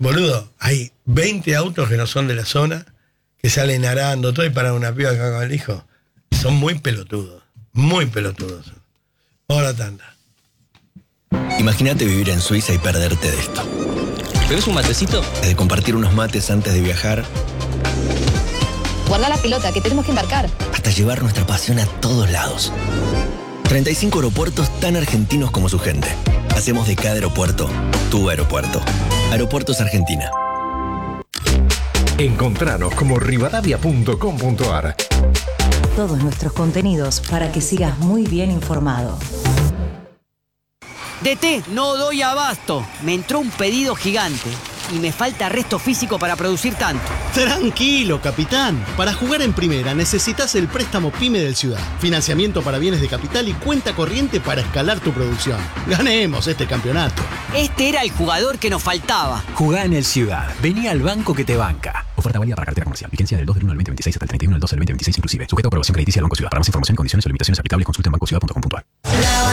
Boludo, hay 20 autos que no son de la zona, que salen arando todo y paran una piba acá con el hijo. Son muy pelotudos. Muy pelotudos. Ahora tanda. Imagínate vivir en Suiza y perderte de esto. ¿Bebes un matecito? De compartir unos mates antes de viajar. Guarda la pelota, que tenemos que embarcar. Hasta llevar nuestra pasión a todos lados. 35 aeropuertos tan argentinos como su gente. Hacemos de cada aeropuerto tu aeropuerto. Aeropuertos Argentina. Encontranos como rivadavia.com.ar. Todos nuestros contenidos para que sigas muy bien informado. DT, no doy abasto. Me entró un pedido gigante y me falta resto físico para producir tanto. Tranquilo, capitán. Para jugar en primera necesitas el préstamo PYME del Ciudad. Financiamiento para bienes de capital y cuenta corriente para escalar tu producción. Ganemos este campeonato. Este era el jugador que nos faltaba. Jugá en el Ciudad. Vení al banco que te banca. Oferta válida para cartera comercial. Vigencia del 2 del 1 del 2026 hasta el 31 del 2 del 2026 inclusive. Sujeto a aprobación crediticia del Banco Ciudad. Para más información, condiciones o limitaciones aplicables, consulta en bancociudad.com.ar.